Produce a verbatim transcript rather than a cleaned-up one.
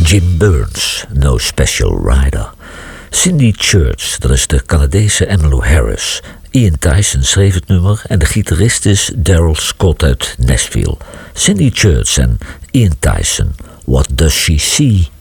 Jim Burns, No Special Rider. Cindy Church, dat is de Canadese Emmylou Harris. Ian Tyson schreef het nummer en de gitarist is Daryl Scott uit Nashville. Cindy Church en Ian Tyson, What Does She See?